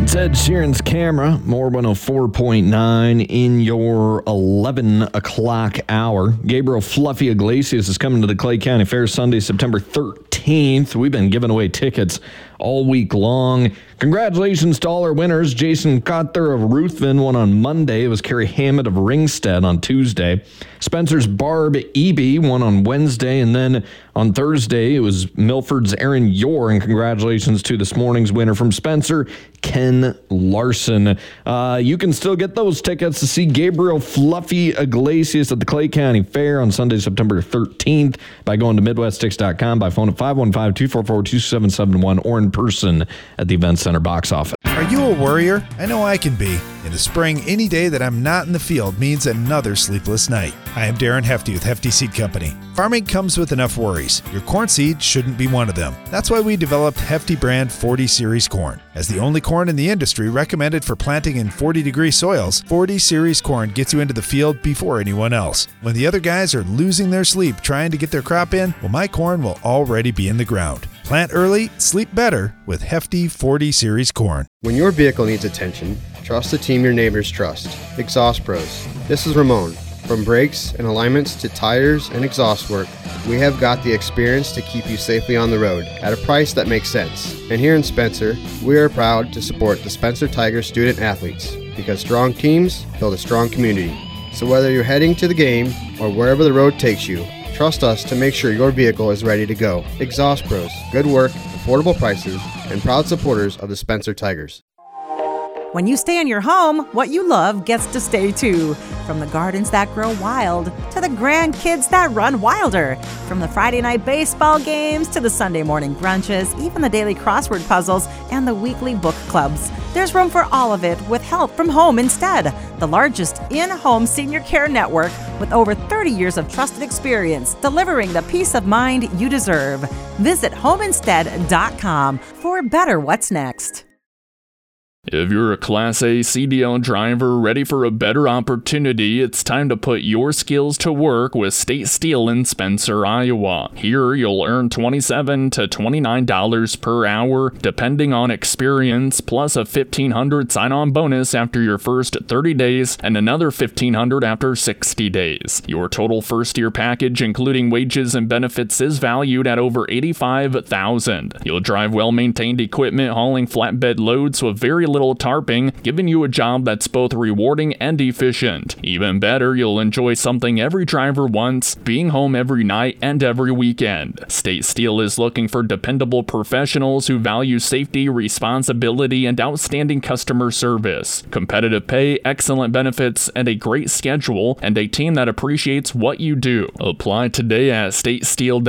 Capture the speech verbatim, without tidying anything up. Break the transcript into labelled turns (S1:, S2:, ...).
S1: It's Ed Sheeran's Camera, more one oh four point nine in your eleven o'clock hour. Gabriel Fluffy Iglesias is coming to the Clay County Fair Sunday, September thirteenth. We've been giving away tickets all week long. Congratulations to all our winners. Jason Cotter of Ruthven won on Monday. It was Carrie Hammett of Ringstead on Tuesday. Spencer's Barb Eby won on Wednesday. And then on Thursday, it was Milford's Aaron Yor. And congratulations to this morning's winner from Spencer, Ken Larson. Uh, you can still get those tickets to see Gabriel Fluffy Iglesias at the Clay County Fair on Sunday, September thirteenth by going to midwest sticks dot com, by phone at five one five, two four four, two seven seven one, or in person at the Event Center box office.
S2: Are you a worrier? I know I can be. In the spring, any day that I'm not in the field means another sleepless night. I am Darren Hefty with Hefty Seed Company. Farming comes with enough worries. Your corn seed shouldn't be one of them. That's why we developed Hefty brand forty series corn. As the only corn in the industry recommended for planting in forty degree soils, forty series corn gets you into the field before anyone else. When the other guys are losing their sleep trying to get their crop in, well, my corn will already be in the ground. Plant early, sleep better with Hefty forty series corn.
S3: When your vehicle needs attention, trust the team your neighbors trust. Exhaust Pros. This is Ramon. From brakes and alignments to tires and exhaust work, we have got the experience to keep you safely on the road at a price that makes sense. And here in Spencer, we are proud to support the Spencer Tigers student athletes, because strong teams build a strong community. So whether you're heading to the game or wherever the road takes you, trust us to make sure your vehicle is ready to go. Exhaust Pros, good work, affordable prices, and proud supporters of the Spencer Tigers.
S4: When you stay in your home, what you love gets to stay too. From the gardens that grow wild to the grandkids that run wilder. From the Friday night baseball games to the Sunday morning brunches, even the daily crossword puzzles and the weekly book clubs. There's room for all of it with help from Home Instead, the largest in-home senior care network with over thirty years of trusted experience delivering the peace of mind you deserve. Visit home instead dot com for better what's next.
S5: If you're a Class A C D L driver ready for a better opportunity, it's time to put your skills to work with State Steel in Spencer, Iowa. Here, you'll earn twenty-seven to twenty-nine dollars per hour, depending on experience, plus a fifteen hundred dollars sign-on bonus after your first thirty days and another fifteen hundred dollars after sixty days. Your total first-year package, including wages and benefits, is valued at over eighty-five thousand dollars. You'll drive well-maintained equipment hauling flatbed loads with very little tarping, giving you a job that's both rewarding and efficient. Even better, you'll enjoy something every driver wants, being home every night and every weekend. State Steel is looking for dependable professionals who value safety, responsibility, and outstanding customer service. Competitive pay, excellent benefits, and a great schedule, and a team that appreciates what you do. Apply today at state steel dot com.